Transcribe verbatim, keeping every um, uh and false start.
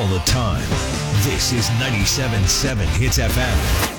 all the time. This is ninety-seven point seven Hits F M.